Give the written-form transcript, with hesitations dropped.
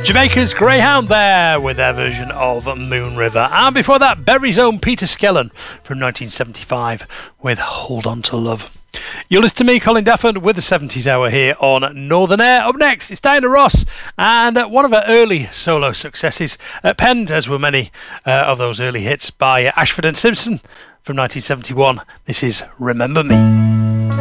Jamaica's Greyhound there with their version of Moon River. And before that, Bury's own Peter Skellern from 1975 with Hold On To Love. You'll listen to me, Colin Dafford, with the 70s Hour here on Northern Air. Up next, it's Diana Ross and one of her early solo successes, penned, as were many of those early hits, by Ashford and Simpson from 1971. This is Remember Me.